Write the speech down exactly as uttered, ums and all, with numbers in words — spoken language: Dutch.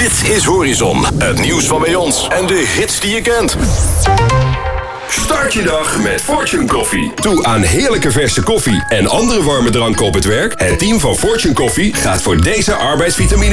Dit is Horizon, het nieuws van bij ons en de hits die je kent. Start je dag met Fortune Koffie. Toe aan heerlijke verse koffie en andere warme dranken op het werk. Het team van Fortune Koffie gaat voor deze arbeidsvitamine